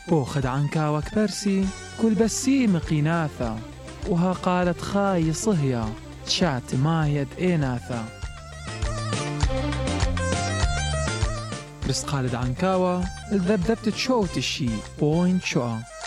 بوخد عنكاوة كبرسي كل بسي مقيناثا، وها قالت خاي صهيا شات ما يد إيناثا. بس قالت عنكاوة الذبذبت تشوت الشي بوينت شوى.